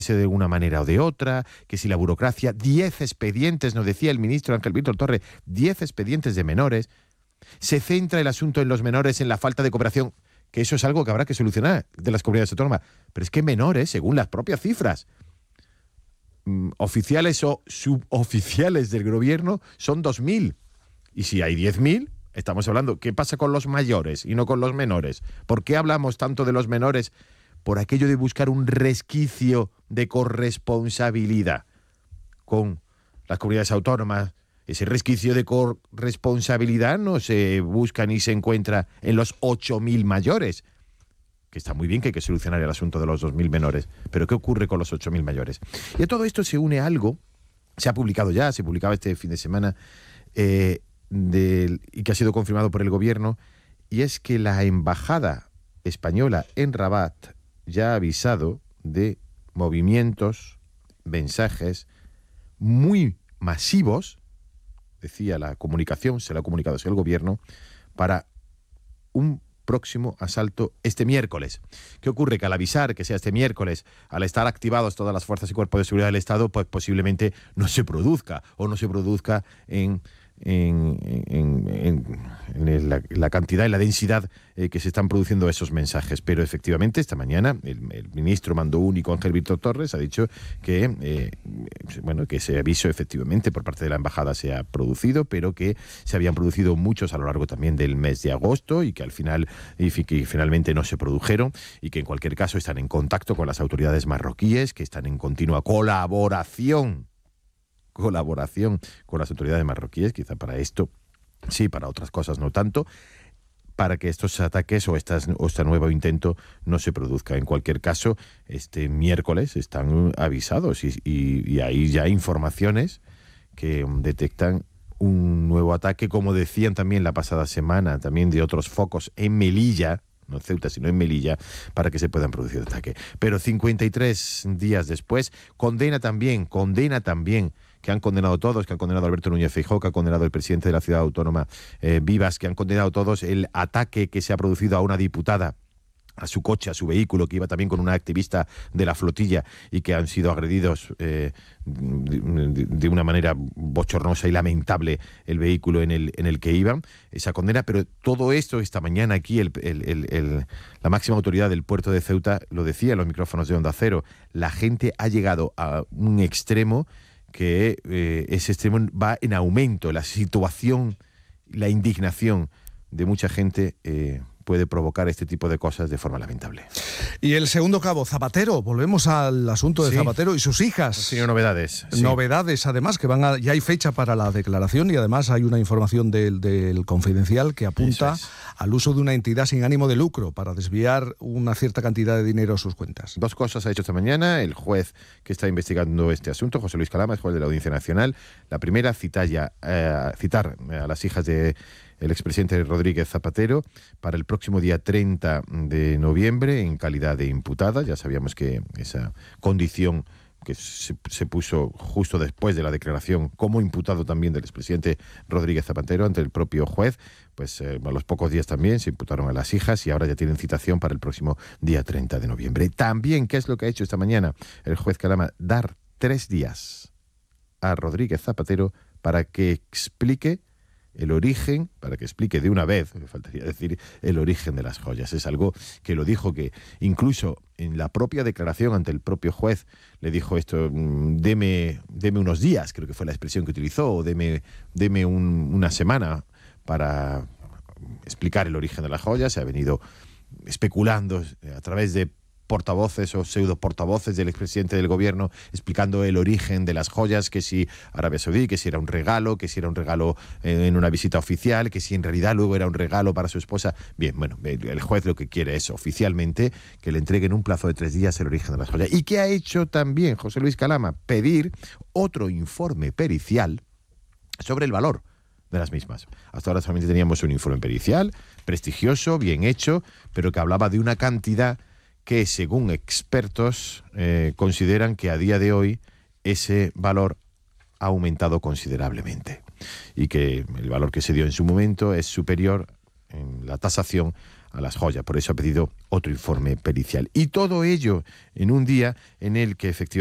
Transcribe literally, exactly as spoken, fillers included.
de una manera o de otra, que si la burocracia, diez expedientes, nos decía el ministro Ángel Víctor Torre, diez expedientes de menores. Se centra el asunto en los menores, en la falta de cooperación, que eso es algo que habrá que solucionar de las comunidades autónomas. Pero es que menores, según las propias cifras, oficiales o suboficiales del gobierno, son dos mil. Y si hay diez mil, estamos hablando, ¿qué pasa con los mayores y no con los menores? ¿Por qué hablamos tanto de los menores? Por aquello de buscar un resquicio de corresponsabilidad con las comunidades autónomas. Ese resquicio de corresponsabilidad no se busca ni se encuentra en los ocho mil mayores, que está muy bien que hay que solucionar el asunto de los dos mil menores, pero ¿qué ocurre con los ocho mil mayores? Y a todo esto se une algo, se ha publicado ya, se publicaba este fin de semana, eh, del, y que ha sido confirmado por el gobierno, y es que la embajada española en Rabat ya ha avisado de movimientos, mensajes muy masivos, decía la comunicación, se lo ha comunicado así el gobierno, para un próximo asalto este miércoles. ¿Qué ocurre? Que al avisar que sea este miércoles, al estar activados todas las fuerzas y cuerpos de seguridad del Estado, pues posiblemente no se produzca, o no se produzca en... En, en, en, en la, la cantidad y la densidad eh, que se están produciendo esos mensajes. Pero efectivamente esta mañana el, el ministro mando único Ángel Víctor Torres ha dicho que eh, bueno, que ese aviso efectivamente por parte de la embajada se ha producido, pero que se habían producido muchos a lo largo también del mes de agosto y que al final y que finalmente no se produjeron, y que en cualquier caso están en contacto con las autoridades marroquíes, que están en continua colaboración colaboración con las autoridades marroquíes, quizá para esto sí, para otras cosas no tanto, para que estos ataques o, estas, o este nuevo intento no se produzca. En cualquier caso, este miércoles están avisados y, y, y hay ya informaciones que detectan un nuevo ataque, como decían también la pasada semana, también de otros focos en Melilla, no en Ceuta, sino en Melilla, para que se puedan producir el ataque. Pero cincuenta y tres días después, condena también, condena también, que han condenado todos, que han condenado a Alberto Núñez Feijóo, que ha condenado el presidente de la ciudad autónoma, eh, Vivas, que han condenado todos el ataque que se ha producido a una diputada, a su coche, a su vehículo, que iba también con una activista de la flotilla y que han sido agredidos eh, de, de una manera bochornosa y lamentable el vehículo en el, en el que iban. Esa condena, pero todo esto esta mañana aquí, el, el, el, el, la máxima autoridad del puerto de Ceuta lo decía en los micrófonos de Onda Cero, la gente ha llegado a un extremo que eh, ese extremo va en aumento. La situación, la indignación de mucha gente eh, puede provocar este tipo de cosas de forma lamentable. Y el segundo cabo, Zapatero. Volvemos al asunto de sí. Zapatero y sus hijas. Sí, novedades. Sí. Novedades, además, que van a, ya hay fecha para la declaración y además hay una información del, del Confidencial que apunta es. al uso de una entidad sin ánimo de lucro para desviar una cierta cantidad de dinero a sus cuentas. Dos cosas ha hecho esta mañana el juez que está investigando este asunto, José Luis Calama, es juez de la Audiencia Nacional. La primera, citar, ya, eh, citar a las hijas de el expresidente Rodríguez Zapatero para el próximo día treinta de noviembre en calidad de imputada. Ya sabíamos que esa condición que se, se puso justo después de la declaración como imputado también del expresidente Rodríguez Zapatero ante el propio juez, pues eh, a los pocos días también se imputaron a las hijas y ahora ya tienen citación para el próximo día treinta de noviembre. También, ¿qué es lo que ha hecho esta mañana el juez Calama? Dar tres días a Rodríguez Zapatero para que explique el origen, para que explique de una vez, me faltaría decir, el origen de las joyas. Es algo que lo dijo, que incluso en la propia declaración ante el propio juez le dijo esto, deme, deme unos días, creo que fue la expresión que utilizó, o deme, deme un, una semana para explicar el origen de las joyas. Se ha venido especulando a través de portavoces o pseudo portavoces del expresidente del gobierno explicando el origen de las joyas, que si Arabia Saudí, que si era un regalo, que si era un regalo en una visita oficial, que si en realidad luego era un regalo para su esposa. Bien, bueno, el juez lo que quiere es oficialmente que le entreguen un plazo de tres días el origen de las joyas. ¿Y qué ha hecho también José Luis Calama? Pedir otro informe pericial sobre el valor de las mismas. Hasta ahora solamente teníamos un informe pericial, prestigioso, bien hecho, pero que hablaba de una cantidad que, según expertos, eh, consideran que a día de hoy ese valor ha aumentado considerablemente y que el valor que se dio en su momento es superior en la tasación a las joyas. Por eso ha pedido otro informe pericial. Y todo ello en un día en el que efectivamente